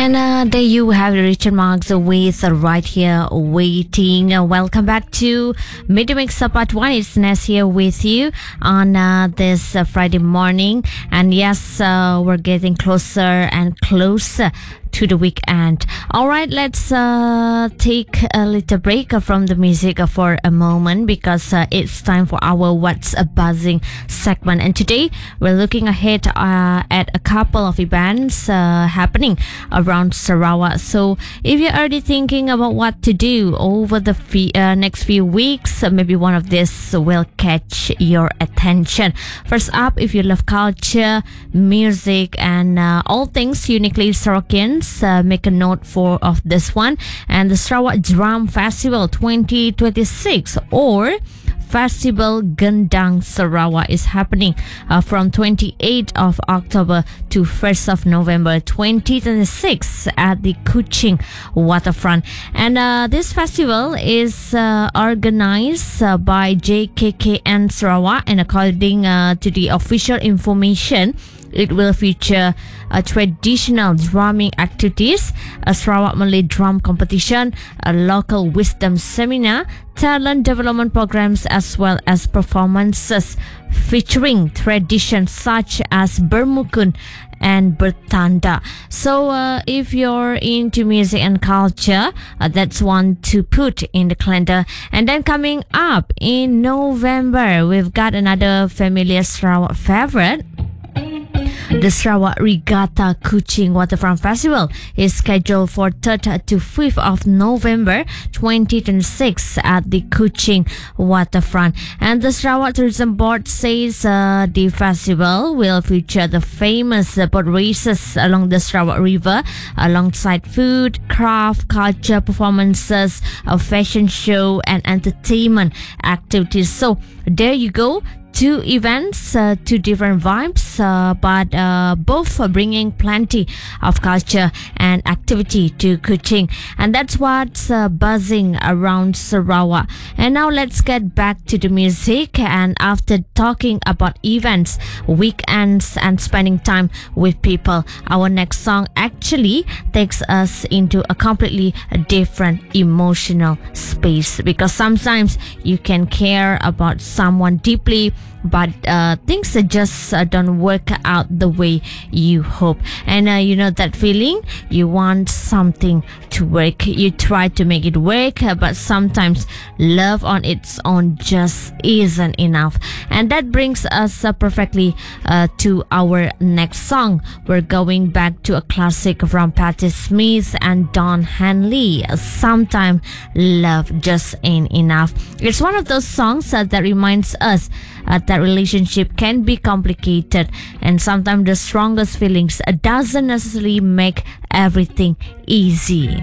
And there you have Richard Marx with Right Here Waiting. Welcome back to Mid Mix Part 1. It's Ness here with you on this Friday morning. And yes, we're getting closer and closer to the weekend. All right, let's take a little break from the music for a moment because it's time for our What's a Buzzing segment. And today we're looking ahead at a couple of events happening around Sarawak. So if you're already thinking about what to do over the next few weeks, maybe one of these will catch your attention. First up, if you love culture, music, and all things uniquely Sarawakians, make a note of this one. And the Sarawak Drum Festival 2026, or Festival Gendang Sarawak, is happening from 28th of October to 1st of November 2026 at the Kuching Waterfront. And this festival is organized by JKKN Sarawak, and according to the official information, it will feature traditional drumming activities, a Sarawak Malay drum competition, a local wisdom seminar, talent development programs, as well as performances featuring traditions such as Bermukun and Bertanda. So if you're into music and culture, that's one to put in the calendar. And then coming up in November, we've got another familiar Sarawak favorite. The Sarawak Regatta Kuching Waterfront Festival is scheduled for 3rd to 5th of November 2026 at the Kuching Waterfront. And the Sarawak Tourism Board says the festival will feature the famous boat races along the Sarawak River, alongside food, craft, culture, performances, a fashion show, and entertainment activities. So there you go. Two events, two different vibes, but both are bringing plenty of culture and activity to Kuching. And that's what's buzzing around Sarawak. And now let's get back to the music. And after talking about events, weekends, and spending time with people, our next song actually takes us into a completely different emotional space. Because sometimes you can care about someone deeply, but things just don't work out the way you hope. And you know that feeling? You want something to work. You try to make it work, but sometimes love on its own just isn't enough. And that brings us perfectly to our next song. We're going back to a classic from Patti Smith and Don Henley. Sometimes love just ain't enough. It's one of those songs that reminds us that relationship can be complicated, and sometimes the strongest feelings doesn't necessarily make everything easy.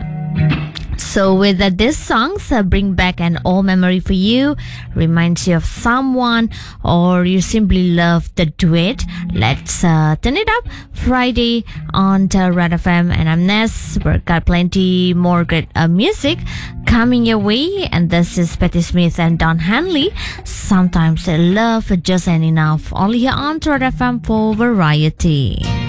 So with this song, bring back an old memory for you, reminds you of someone, or you simply love the duet. Let's turn it up. Friday on Red FM, and I'm Ness. We've got plenty more great music coming your way, and this is Patti Smith and Don Henley. Sometimes love just ain't enough. Only here on Red FM for variety.